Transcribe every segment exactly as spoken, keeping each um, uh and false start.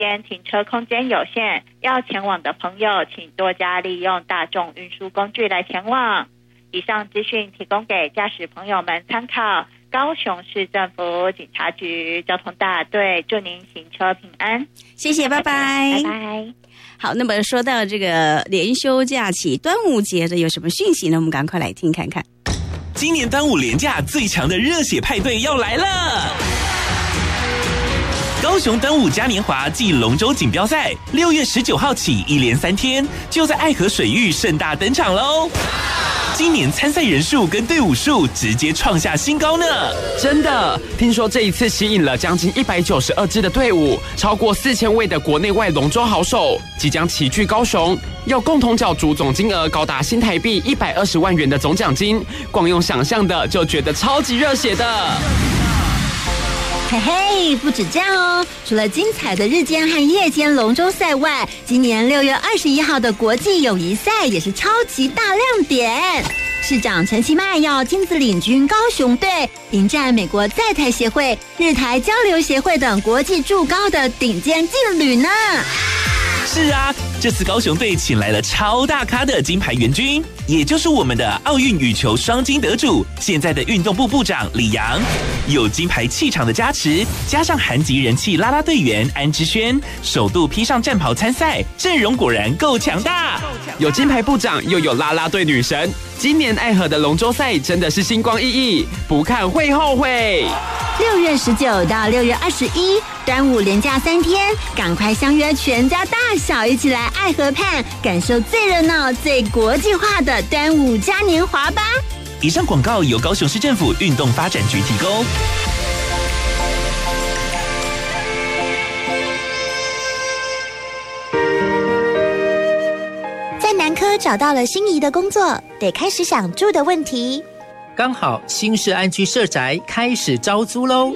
间停车空间有限，要前往的朋友请多加利用大众运输工具来前往。以上资讯提供给驾驶朋友们参考。高雄市政府警察局交通大队祝您行车平安， 谢谢，拜拜， 拜拜。 好，那么说到这个连休假期，端午节的有什么讯息呢？我们赶快来听看看。 今年端午连假最强的热血派对要来了！高雄端午嘉年华暨龙舟锦标赛，六月十九号起一连三天，就在爱河水域盛大登场喽！今年参赛人数跟队伍数直接创下新高呢！ 真的，听说这一次吸引了将近一百九十二支的队伍，超过四千位的国内外龙舟好手即将齐聚高雄，要共同角逐总金额高达新台币一百二十万元的总奖金，光用想象的就觉得超级热血的。 嘿嘿，不止这样哦！除了精彩的日间和夜间龙舟赛外，今年六月二十一号的国际友谊赛也是超级大亮点。市长陈其迈要亲自领军高雄队，迎战美国在台协会、日台交流协会等国际筑高的顶尖劲旅呢。 是啊，这次高雄队请来了超大咖的金牌援军，也就是我们的奥运羽球双金得主，现在的运动部部长李洋。有金牌气场的加持，加上韩籍人气啦啦队员安之轩，首度披上战袍参赛，阵容果然够强大。 有金牌部长，又有啦啦队女神，今年爱河的龙舟赛真的是星光熠熠，不看会后悔。 六月十九到六月二十一，端午连假三天，赶快相约全家大小一起来爱河畔，感受最热闹、最国际化的端午嘉年华吧。 以上广告由高雄市政府运动发展局提供。 在南科找到了心仪的工作，得开始想住的问题。 刚好新市安居社宅开始招租喽！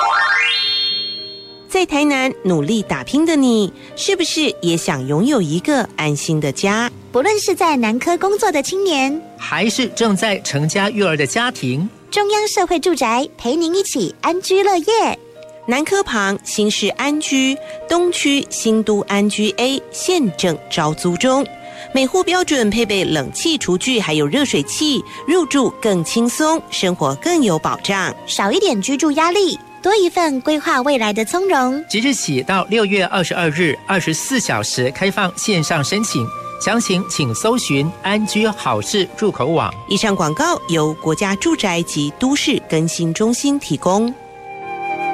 在台南努力打拼的你，是不是也想拥有一个安心的家？ 不论是在南科工作的青年， 还是正在成家育儿的家庭， 中央社会住宅陪您一起安居乐业。 南科旁新市安居，东区新都安居 A 现正招租中，每户标准配备冷气厨具还有热水器，入住更轻松，生活更有保障， 少一点居住压力，多一份规划未来的从容。 即日起到六月二十二日，二十四小时开放线上申请，详情请搜寻安居好事入口网。 以上广告由国家住宅及都市更新中心提供。